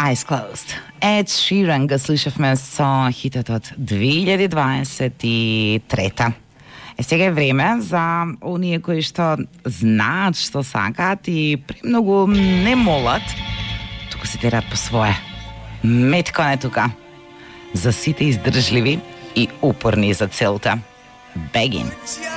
Eyes Closed. Ed Sheeran го слушавме со хитот од 2023. Сега е време за оние кои што знаат што сакаат и премногу не молат, туку се терат по свое. Метко не тука. За сите издржливи и упорни за целта. Begging.